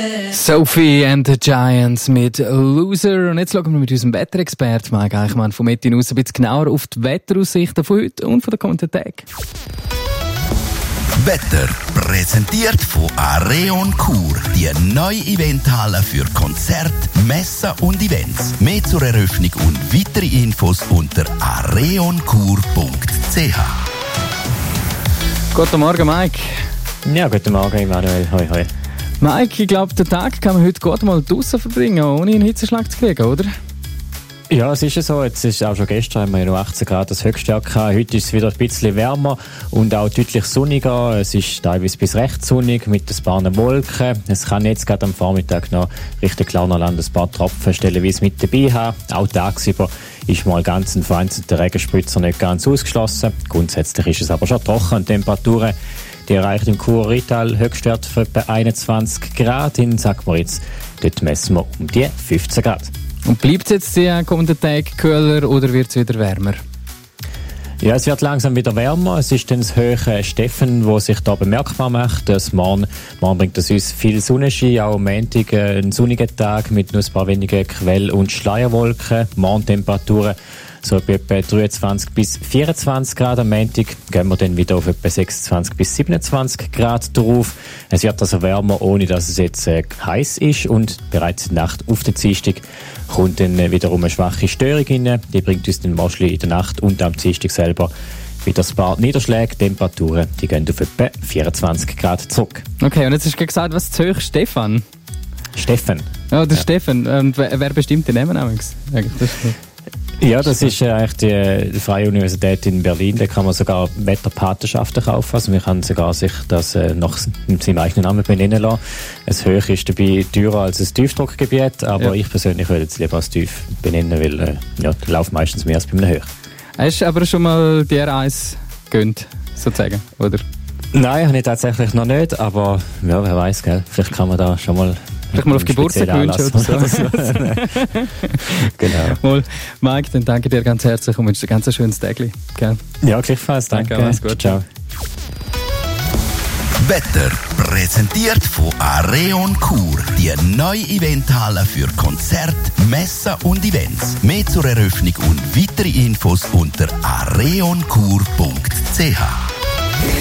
Sophie and the Giants mit Loser. Und jetzt schauen wir mit unserem Wetterexperten Mike Eichmann von Metin aus ein bisschen genauer auf die Wetteraussichten von heute und von den kommenden Tagen. Wetter präsentiert von Areon Chur. Die neue Eventhalle für Konzerte, Messen und Events. Mehr zur Eröffnung und weitere Infos unter areonchur.ch. Guten Morgen, Mike. Ja, guten Morgen, Emanuel. Hoi, hoi. Mike, ich glaube, den Tag kann man heute gut mal draussen verbringen, ohne einen Hitzeschlag zu kriegen, oder? Ja, es ist ja so. Jetzt ist auch schon gestern haben wir ja noch 18 Grad das Höchste gehabt. Heute ist es wieder ein bisschen wärmer und auch deutlich sonniger. Es ist teilweise bis recht sonnig mit ein paar Wolken. Es kann jetzt gerade am Vormittag noch Richtung Launerland ein paar Tropfen stellenweise mit dabei haben. Auch tagsüber ist mal ganz ein vereinzelter Regenspritzer nicht ganz ausgeschlossen. Grundsätzlich ist es aber schon trocken und Temperaturen, die erreicht im Chur-Rital Höchstwert von etwa 21 Grad. In St. Moritz, dort messen wir um die 15 Grad. Und bleibt es jetzt die kommenden Tage kühler oder wird es wieder wärmer? Ja, es wird langsam wieder wärmer. Es ist dann das hohe Steffen, das sich da bemerkbar macht. Morgen bringt es uns viel Sonnenschein, auch am Montag ein sonniger Tag mit nur ein paar wenige Quell- und Schleierwolken. Morgentemperaturen so bei etwa 23 bis 24 Grad. Am Montag gehen wir dann wieder auf etwa 26 bis 27 Grad drauf. Es wird also wärmer, ohne dass es jetzt heiß ist. Und bereits in der Nacht auf den Dienstag kommt dann wiederum eine schwache Störung rein. Die bringt uns dann wahrscheinlich in der Nacht und am Dienstag selber wieder ein paar Niederschläge. Temperaturen, die gehen auf etwa 24 Grad zurück. Okay, und jetzt hast du gesagt, was zu hoch, Stefan? Steffen. Ja, der Steffen. Und wer bestimmt den Namen eigentlich? Ja, das ist eigentlich die Freie Universität in Berlin. Da kann man sogar Wetterpatenschaften kaufen. Also man kann sogar sich das nach seinem eigenen Namen benennen lassen. Das Hoch ist dabei teurer als ein Tiefdruckgebiet, aber ich persönlich würde es lieber als Tief benennen, weil der läuft meistens mehr als bei einem Hoch. Hast du aber schon mal die R1 gegönnt, sozusagen, oder? Nein, habe ich tatsächlich noch nicht, aber ja, wer weiß, gell? Vielleicht kann man da schon mal vielleicht mal auf Geburtstag wünschen oder so. Genau. Mal, Mike, dann danke dir ganz herzlich und wünsche dir ganz ein schönes Tag. Ja, gleichfalls. Danke. Alles gut. Ciao. Wetter präsentiert von Areon Chur. Die neue Eventhalle für Konzerte, Messen und Events. Mehr zur Eröffnung und weitere Infos unter areonchur.ch.